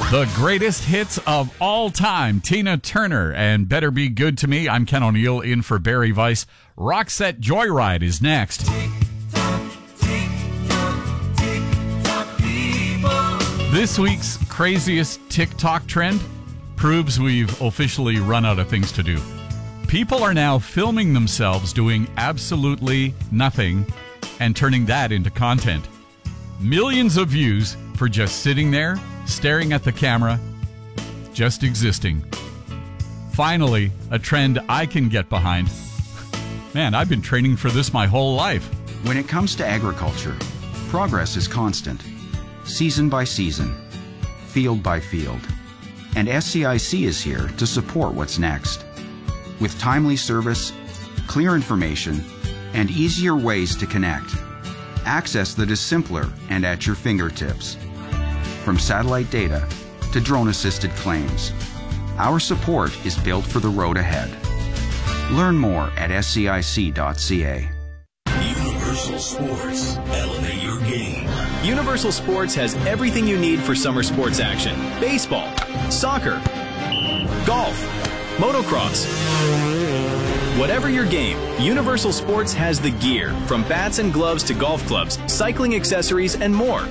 The greatest hits of all time, Tina Turner and Better Be Good to Me. I'm Ken O'Neill in for Barry Weiss. Roxette Joyride is next. This week's craziest TikTok trend proves we've officially run out of things to do. People are now filming themselves doing absolutely nothing and turning that into content. Millions of views for just sitting there, staring at the camera, just existing. Finally, a trend I can get behind. Man, I've been training for this my whole life. When it comes to agriculture, progress is constant, season by season, field by field. And SCIC is here to support what's next. With timely service, clear information, and easier ways to connect. Access that is simpler and at your fingertips. From satellite data to drone-assisted claims, our support is built for the road ahead. Learn more at scic.ca. Universal Sports. Elevate your game. Universal Sports has everything you need for summer sports action. Baseball, soccer, golf, motocross. Whatever your game, Universal Sports has the gear, from bats and gloves to golf clubs, cycling accessories, and more.